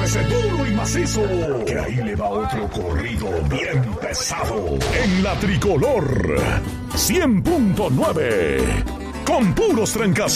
Agárrese duro y macizo, que ahí le va otro corrido bien pesado. En la Tricolor 100.9, con puros trancazos.